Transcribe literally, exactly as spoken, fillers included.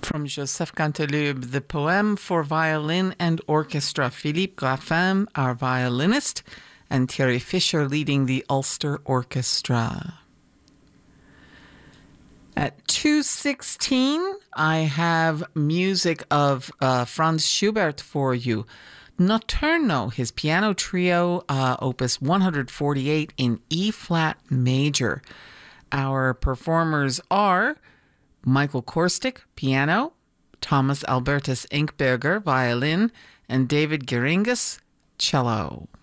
From Joseph Canteloube, the poem for violin and orchestra. Philippe Graffin, our violinist, and Thierry Fischer leading the Ulster Orchestra. At two sixteen, I have music of uh, Franz Schubert for you. Notturno, his piano trio, uh, opus one forty-eight in E-flat major. Our performers are Michael Korstic, piano, Thomas Albertus Inkberger, violin, and David Geringas, cello.